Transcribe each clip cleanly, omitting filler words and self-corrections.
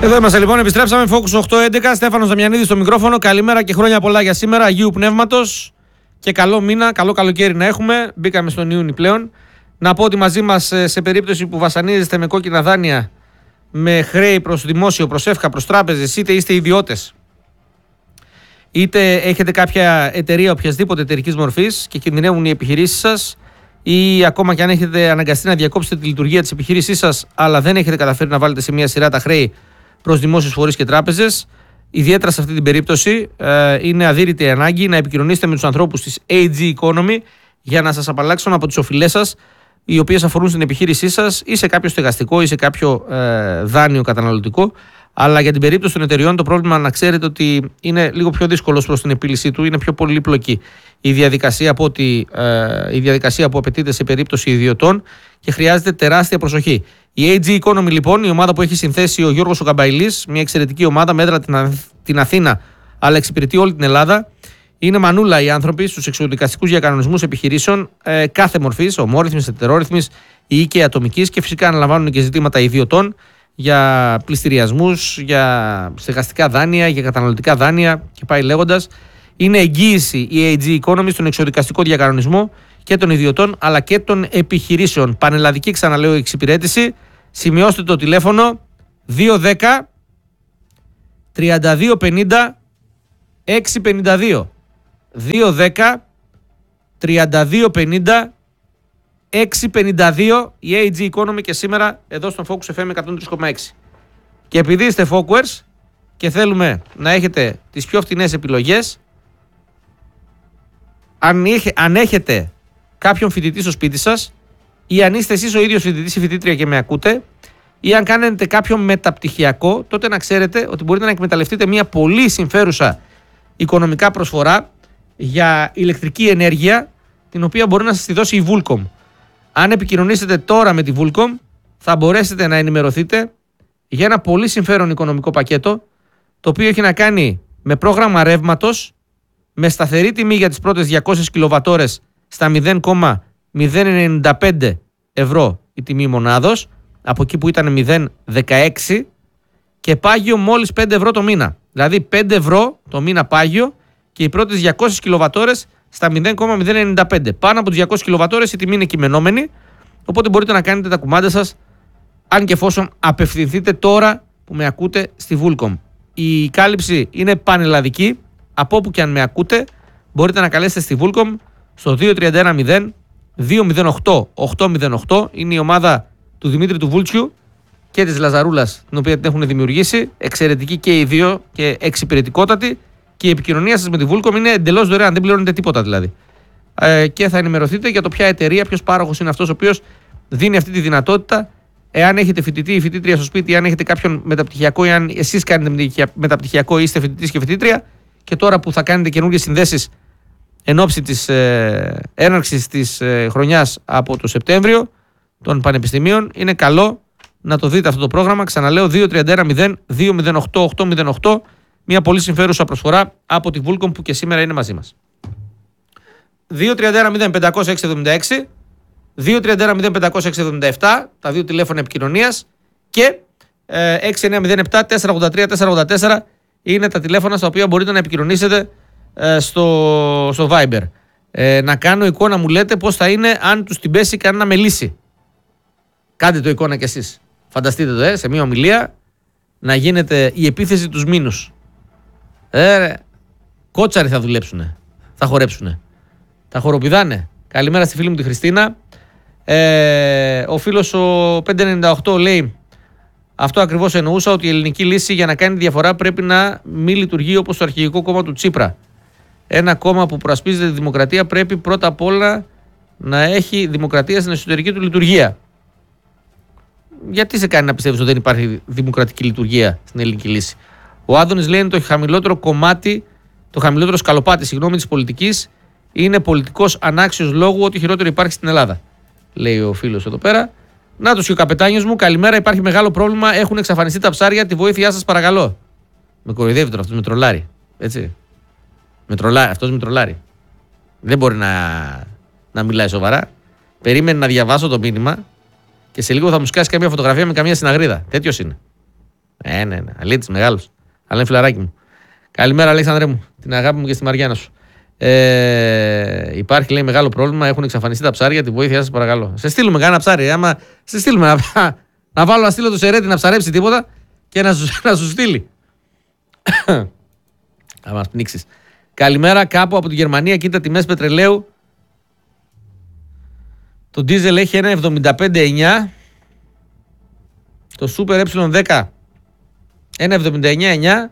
Εδώ είμαστε λοιπόν, επιστρέψαμε. Focus 8-11. Στέφανος Δαμιανίδης στο μικρόφωνο. Καλημέρα και χρόνια πολλά για σήμερα. Αγίου Πνεύματος και καλό μήνα, καλό καλοκαίρι να έχουμε. Μπήκαμε στον Ιούνιο πλέον. Να πω ότι μαζί μας, σε περίπτωση που βασανίζεστε με κόκκινα δάνεια, με χρέη προς δημόσιο, προς εύκα, προς τράπεζες, είτε είστε ιδιώτες, είτε έχετε κάποια εταιρεία οποιασδήποτε εταιρικής μορφής και κινδυνεύουν οι επιχειρήσεις σας, ή ακόμα και αν έχετε αναγκαστεί να διακόψετε τη λειτουργία της επιχείρησής σας, αλλά δεν έχετε καταφέρει να βάλετε σε μια σειρά τα χρέη προς δημόσιους φορείς και τράπεζες, ιδιαίτερα σε αυτή την περίπτωση είναι αδύρυτη ανάγκη να επικοινωνήσετε με τους ανθρώπους της AG Economy για να σας απαλλάξουν από τις οφειλές σας, οι οποίες αφορούν στην επιχείρησή σας ή σε κάποιο στεγαστικό ή σε κάποιο δάνειο καταναλωτικό. Αλλά για την περίπτωση των εταιριών, το πρόβλημα, να ξέρετε ότι είναι λίγο πιο δύσκολο προς την επίλυσή του, είναι πιο πολύπλοκη η διαδικασία που απαιτείται σε περίπτωση ιδιωτών και χρειάζεται τεράστια προσοχή. Η AG Economy, λοιπόν, η ομάδα που έχει συνθέσει ο Γιώργος ο Καμπαϊλής, μια εξαιρετική ομάδα με έδρα την Αθήνα, αλλά εξυπηρετεί όλη την Ελλάδα. Είναι μανούλα οι άνθρωποι στους εξοδικαστικούς διακανονισμούς επιχειρήσεων κάθε μορφής, ομόρυθμης, ετερόρυθμης ή και ατομικής, και φυσικά αναλαμβάνουν και ζητήματα ιδιωτών για πληστηριασμούς, για στεγαστικά δάνεια, για καταναλωτικά δάνεια και πάει λέγοντας. Είναι εγγύηση η AG Economy στον εξοδικαστικό διακανονισμό και των ιδιωτών αλλά και των επιχειρήσεων. Πανελλαδική, ξαναλέω, εξυπηρέτηση. Σημειώστε το τηλέφωνο 210 3250 652. 210 3250 652 η AG Economy και σήμερα εδώ στον Focus FM 103,6. Και επειδή είστε Focus και θέλουμε να έχετε τις πιο φτηνές επιλογές, αν έχετε κάποιον φοιτητή στο σπίτι σας ή αν είστε εσείς ο ίδιος φοιτητής ή φοιτήτρια και με ακούτε, ή αν κάνετε κάποιο μεταπτυχιακό, τότε να ξέρετε ότι μπορείτε να εκμεταλλευτείτε μια πολύ συμφέρουσα οικονομικά προσφορά για ηλεκτρική ενέργεια, την οποία μπορεί να σας τη δώσει η Vulcom. Αν επικοινωνήσετε τώρα με τη Vulcom, θα μπορέσετε να ενημερωθείτε για ένα πολύ συμφέρον οικονομικό πακέτο, το οποίο έχει να κάνει με πρόγραμμα ρεύματος, με σταθερή τιμή για τις πρώτες 200 κιλοβατόρες στα 0,095 ευρώ η τιμή μονάδος, από εκεί που ήταν 0,16, και πάγιο μόλις 5 ευρώ το μήνα. Δηλαδή 5 ευρώ το μήνα πάγιο και οι πρώτες 200 κιλοβατόρες στα 0,095. Πάνω από τις 200 κιλοβατόρες η τιμή είναι κειμενόμενη, οπότε μπορείτε να κάνετε τα κουμάντα σας, αν και εφόσον απευθυνθείτε τώρα που με ακούτε στη Vulcom. Η κάλυψη είναι πανελλαδική, από όπου και αν με ακούτε μπορείτε να καλέσετε στη Vulcom στο 2310 208 808. Είναι η ομάδα του Δημήτρη του Βούλτσιου και της Λαζαρούλας, την οποία την έχουν δημιουργήσει, εξαιρετική και οι δύο και εξυπηρετικότατη, και η επικοινωνία σας με τη Vulcom είναι εντελώς δωρεάν, δεν πληρώνετε τίποτα δηλαδή. Και θα ενημερωθείτε για το ποια εταιρεία, ποιος πάροχος είναι αυτός ο οποίος δίνει αυτή τη δυνατότητα, εάν έχετε φοιτητή ή φοιτήτρια στο σπίτι, αν έχετε κάποιον μεταπτυχιακό, ή αν εσείς κάνετε μεταπτυχιακό ή είστε φοιτητής και φοιτήτρια, και τώρα που θα κάνετε καινούργιες συνδέσεις εν ώψη της έναρξης της χρονιάς από το Σεπτέμβριο των πανεπιστημίων, είναι καλό να το δείτε αυτό το πρόγραμμα. Ξαναλέω, 2310 208 808. Μια πολύ συμφέρουσα προσφορά από τη Vulcom που και σήμερα είναι μαζί μας. 231 0500 676, 231 0500 677, τα δύο τηλέφωνα επικοινωνίας, και 6907 483 484 είναι τα τηλέφωνα στα οποία μπορείτε να επικοινωνήσετε στο Viber. Να κάνω εικόνα, μου λέτε, πώς θα είναι αν τους την πέσει κανένα μελίσι. Κάντε το εικόνα κι εσείς. Φανταστείτε το, σε μια ομιλία να γίνεται η επίθεση τους μήνους. Κότσαροι θα δουλέψουνε. Θα χορέψουνε. Τα χοροπηδάνε. Καλημέρα στη φίλη μου τη Χριστίνα. Ο φίλος ο 598 λέει: αυτό ακριβώς εννοούσα, ότι η ελληνική λύση για να κάνει διαφορά πρέπει να μην λειτουργεί όπως το αρχηγικό κόμμα του Τσίπρα. Ένα κόμμα που προασπίζεται τη δημοκρατία πρέπει πρώτα απ' όλα να έχει δημοκρατία στην εσωτερική του λειτουργία. Γιατί σε κάνει να πιστεύεις ότι δεν υπάρχει δημοκρατική λειτουργία στην ελληνική λύση? Ο Άδωνης λέει: είναι το χαμηλότερο κομμάτι, το χαμηλότερο σκαλοπάτι, της πολιτικής. Είναι πολιτικός ανάξιος λόγου ότι χειρότερο υπάρχει στην Ελλάδα. Λέει ο φίλος εδώ πέρα. Να τους και ο καπετάνιος μου, καλημέρα. Υπάρχει μεγάλο πρόβλημα. Έχουν εξαφανιστεί τα ψάρια. Τη βοήθειά σας, παρακαλώ. Με κοροϊδεύει τώρα, αυτός με τρολάρει. Έτσι. Αυτός με τρολάρει. Δεν μπορεί να μιλάει σοβαρά. Περίμενε να διαβάσω το μήνυμα και σε λίγο θα μου σκάσει καμία φωτογραφία με καμία συναγρίδα. Τέτοιος είναι. Ναι. Αλήτης μεγάλος. Αλλά είναι φιλαράκι μου. Καλημέρα, Αλέξανδρε μου. Την αγάπη μου και στη Μαριάννα σου. Υπάρχει, λέει, μεγάλο πρόβλημα. Έχουν εξαφανιστεί τα ψάρια. Τη βοήθειά σας, παρακαλώ. Σε στείλουμε κανένα ψάρι. Άμα σε στείλουμε να βάλω να στείλω το Σερέτη να ψαρέψει τίποτα και να σου στείλει. Θα μας πνίξεις. Καλημέρα, κάπου από τη Γερμανία. Κοίτα τιμές πετρελαίου. Το ντίζελ έχει 1,75,9. Το Super E10 1,79,9.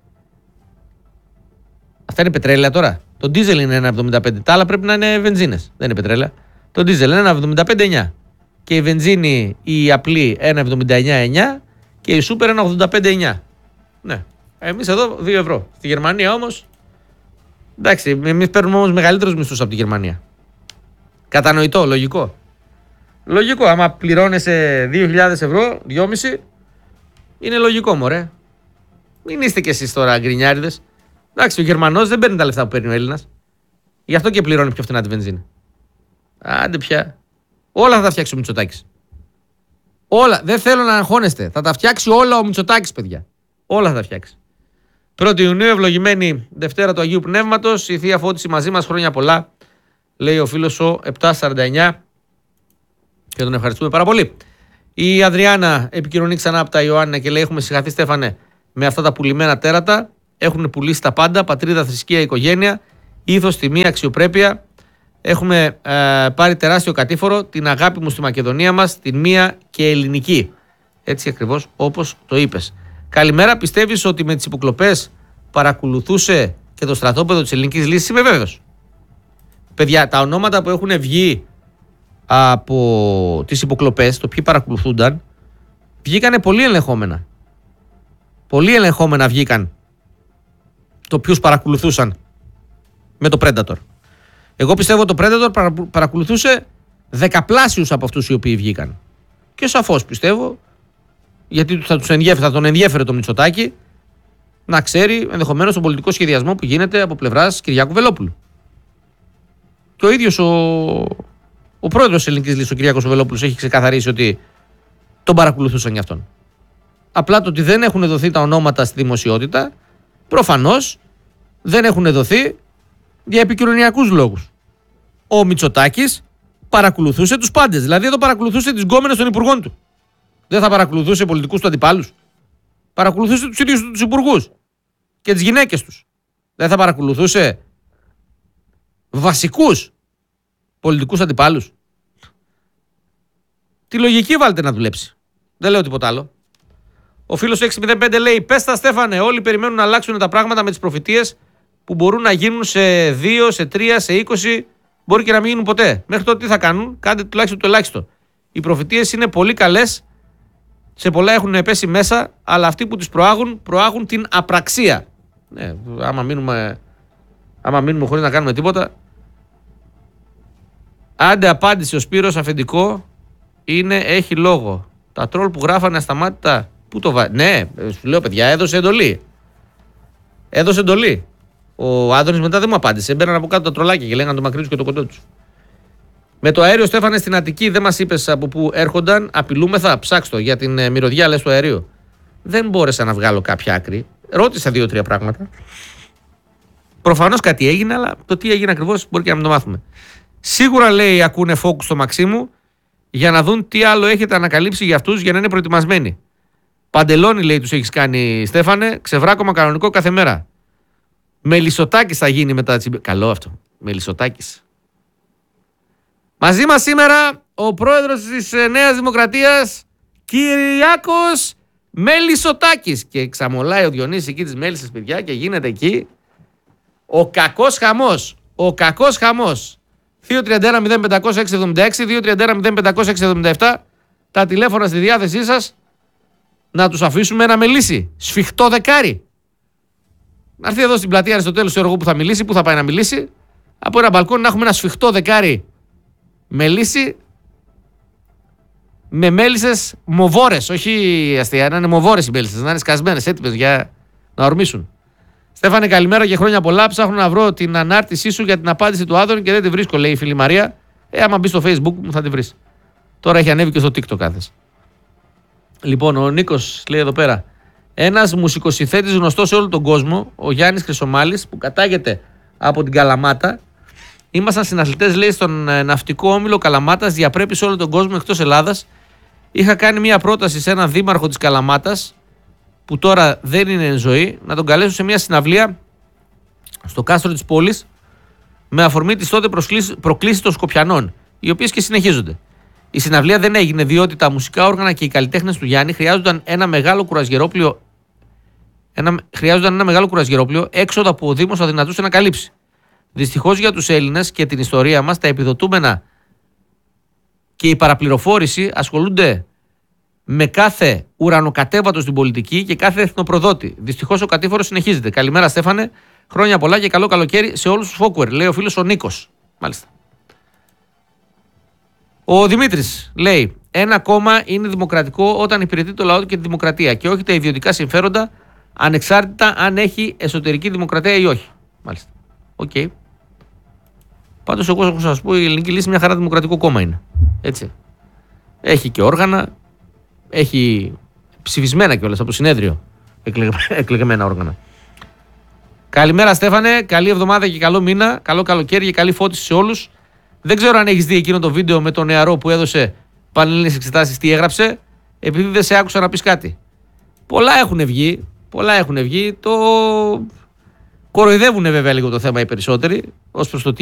Αυτά είναι πετρέλαια τώρα. Το ντίζελ είναι 1,75. Τα άλλα πρέπει να είναι βενζίνες. Δεν είναι πετρέλαια. Το ντίζελ είναι 1,75,9. Και η βενζίνη η απλή 1,79,9 και η Super 1,85,9. Ναι. Εμείς εδώ 2 ευρώ. Στη Γερμανία όμως. Εντάξει, εμείς παίρνουμε όμως μεγαλύτερους μισθούς από τη Γερμανία. Κατανοητό, λογικό. Λογικό, άμα πληρώνεσαι 2.000 ευρώ, 2,5, είναι λογικό, μωρέ. Μην είστε κι εσείς τώρα γκρινιάριδες. Εντάξει, ο Γερμανός δεν παίρνει τα λεφτά που παίρνει ο Έλληνας. Γι' αυτό και πληρώνει πιο φθηνά τη βενζίνη. Άντε πια. Όλα θα τα φτιάξει ο Μητσοτάκης. Όλα. Δεν θέλω να αγχώνεστε. Θα τα φτιάξει όλα ο Μητσοτάκης, παιδιά. Όλα θα τα φτιάξει. 1η Ιουνίου, ευλογημένη Δευτέρα του Αγίου Πνεύματος. Η Θεία Φώτιση μαζί μας, χρόνια πολλά. Λέει ο φίλος ο 749. Και τον ευχαριστούμε πάρα πολύ. Η Αδριάννα επικοινωνεί ξανά από τα Ιωάννα και λέει: έχουμε συγχαθεί, Στέφανε, με αυτά τα πουλημένα τέρατα. Έχουν πουλήσει τα πάντα. Πατρίδα, θρησκεία, οικογένεια. Ήθος, τιμή, αξιοπρέπεια. Έχουμε πάρει τεράστιο κατήφορο. Την αγάπη μου στη Μακεδονία μας, την μία και ελληνική. Έτσι ακριβώς όπως το είπες. Καλημέρα. Πιστεύεις ότι με τις υποκλοπές παρακολουθούσε και το στρατόπεδο της Ελληνικής Λύσης? Είμαι βέβαιος. Παιδιά, τα ονόματα που έχουν βγει από τις υποκλοπές, το ποιοι παρακολουθούνταν, βγήκανε πολύ ελεγχόμενα. Πολύ ελεγχόμενα βγήκαν το ποιους παρακολουθούσαν με το Predator. Εγώ πιστεύω το Predator παρακολουθούσε δεκαπλάσιους από αυτούς οι οποίοι βγήκαν. Και σαφώς πιστεύω, γιατί θα τον ενδιέφερε το Μητσοτάκη να ξέρει ενδεχομένως τον πολιτικό σχεδιασμό που γίνεται από πλευράς Κυριάκου Βελόπουλου. Και ο ίδιος ο πρόεδρος της Ελληνικής Λύσης, ο Κυριάκος Βελόπουλος, έχει ξεκαθαρίσει ότι τον παρακολουθούσαν γι' αυτόν. Απλά το ότι δεν έχουν δοθεί τα ονόματα στη δημοσιότητα, προφανώς δεν έχουν δοθεί για επικοινωνιακούς λόγους. Ο Μητσοτάκης παρακολουθούσε τους πάντες. Δηλαδή εδώ παρακολουθούσε τις γκόμενες των υπουργών του. Δεν θα παρακολουθούσε πολιτικούς του αντιπάλους. Παρακολουθούσε τους ίδιους τους υπουργούς και τις γυναίκες τους. Δεν θα παρακολουθούσε βασικούς πολιτικούς αντιπάλους. Τη λογική βάλτε να δουλέψει. Δεν λέω τίποτα άλλο. Ο φίλος 605 λέει: πες τα, Στέφανε, όλοι περιμένουν να αλλάξουν τα πράγματα με τις προφητείες που μπορούν να γίνουν σε 2, σε 3, σε 20, μπορεί και να μην γίνουν ποτέ. Μέχρι τότε τι θα κάνουν? Κάντε τουλάχιστον το ελάχιστο. Οι προφητείες είναι πολύ καλές, σε πολλά έχουν πέσει μέσα, αλλά αυτοί που τις προάγουν την απραξία. Ναι, άμα μείνουμε χωρίς να κάνουμε τίποτα. Άντε, απάντησε ο Σπύρος, αφεντικό έχει λόγο. Τα τρόλ που γράφανε ασταμάτητα, πού το βάζει? Ναι, σου λέω, παιδιά, έδωσε εντολή. Ο Άδωνης μετά δεν μου απάντησε. Μπαίναν από κάτω τα τρολάκια και λέγανε το μακρύ του και το κοντό του. Με το αέριο, Στέφανε, στην Αττική δεν μας είπες από πού έρχονταν. Απειλούμεθα, ψάξτε για την μυρωδιά, λες, του αερίου. Δεν μπόρεσα να βγάλω κάποια άκρη. Ρώτησα 2-3 πράγματα. Προφανώς κάτι έγινε, αλλά το τι έγινε ακριβώς μπορεί και να μην το μάθουμε. Σίγουρα, λέει, ακούνε focus στο Μαξίμου για να δουν τι άλλο έχετε ανακαλύψει για αυτούς για να είναι προετοιμασμένοι. Παντελόνι, λέει, τους έχεις κάνει, Στέφανε, ξεβράκωμα κανονικό κάθε μέρα. Μελισσοτάκης θα γίνει μετά. Καλό αυτό. Μελισσοτάκης. Μαζί μας σήμερα ο πρόεδρος της Νέας Δημοκρατίας, Κυριάκος Μελισσοτάκης. Και ξαμολάει ο Διονύσης εκεί τις μέλισσες, παιδιά, και γίνεται εκεί ο κακός χαμός. Ο κακός χαμός. 231-0566, 231-0567, τα τηλέφωνα στη διάθεσή σας. Να τους αφήσουμε να μιλήσει. Σφιχτό δεκάρι. Να έρθει εδώ στην πλατεία Αριστοτέλους, ξέρω εγώ που θα μιλήσει, που θα πάει να μιλήσει. Από ένα μπαλκόνι να έχουμε ένα σφιχτό δεκάρι μελίσι με μέλισσες μοβόρες. Όχι αστεία, να είναι μοβόρες οι μέλισσες, να είναι σκασμένες, έτοιμες για να ορμήσουν. Στέφανε, καλημέρα και χρόνια πολλά. Ψάχνω να βρω την ανάρτησή σου για την απάντηση του Άδωνη και δεν τη βρίσκω, λέει η φίλη Μαρία. Άμα μπει στο Facebook μου θα τη βρεις. Τώρα έχει ανέβει και στο TikTok κάθες. Λοιπόν, ο Νίκος λέει εδώ πέρα: Ένας μουσικοσυνθέτης γνωστός σε όλο τον κόσμο, ο Γιάννης Χρυσομάλης, που κατάγεται από την Καλαμάτα. Ήμασταν συναθλητές, λέει, στον ναυτικό όμιλο Καλαμάτας, διαπρέπει σε όλο τον κόσμο εκτός Ελλάδας. Είχα κάνει μια πρόταση σε έναν δήμαρχο της Καλαμάτας, που τώρα δεν είναι εν ζωή, να τον καλέσω σε μια συναυλία στο κάστρο της πόλης, με αφορμή τις τότε προκλήσεις των Σκοπιανών, οι οποίες και συνεχίζονται. Η συναυλία δεν έγινε διότι τα μουσικά όργανα και οι καλλιτέχνες του Γιάννη χρειάζονταν ένα μεγάλο κουρασγερόπλιο, έξοδα που ο Δήμος αδυνατούσε να καλύψει. Δυστυχώς για τους Έλληνες και την ιστορία μας, τα επιδοτούμενα και η παραπληροφόρηση ασχολούνται με κάθε ουρανοκατέβατο στην πολιτική και κάθε εθνοπροδότη. Δυστυχώς ο κατήφορος συνεχίζεται. Καλημέρα, Στέφανε. Χρόνια πολλά και καλό καλοκαίρι σε όλους τους Φόκουερ, λέει ο φίλος ο Νίκος. Μάλιστα. Ο Δημήτρης λέει: ένα κόμμα είναι δημοκρατικό όταν υπηρετεί το λαό και τη δημοκρατία και όχι τα ιδιωτικά συμφέροντα, ανεξάρτητα αν έχει εσωτερική δημοκρατία ή όχι. Μάλιστα. Οκ. Okay. Πάντως, εγώ έχω να σας πω: η Ελληνική Λύση μια χαρά δημοκρατικό κόμμα είναι. Έτσι. Έχει και όργανα, έχει ψηφισμένα κιόλας από το συνέδριο εκλεγμένα όργανα. Καλημέρα, Στέφανε. Καλή εβδομάδα και καλό μήνα. Καλό καλοκαίρι και καλή φώτιση σε όλους. Δεν ξέρω αν έχεις δει εκείνο το βίντεο με τον νεαρό που έδωσε πανελλήνιες εξετάσεις, τι έγραψε, επειδή δεν σε άκουσα να πεις κάτι. Πολλά έχουν βγει. Το κοροϊδεύουν βέβαια λίγο το θέμα οι περισσότεροι ως προς το τι